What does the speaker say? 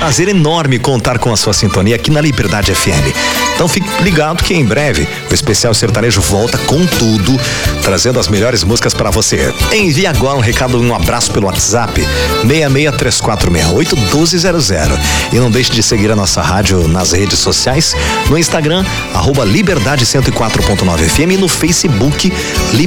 prazer enorme contar com a sua sintonia aqui na Liberdade FM. Então fique ligado que em breve o Especial Sertanejo volta com tudo, trazendo as melhores músicas para você. Envie agora um recado, um abraço pelo WhatsApp 6634681200. E não deixe de seguir a nossa rádio nas redes sociais, no Instagram @liberdade104.9 FM e no Facebook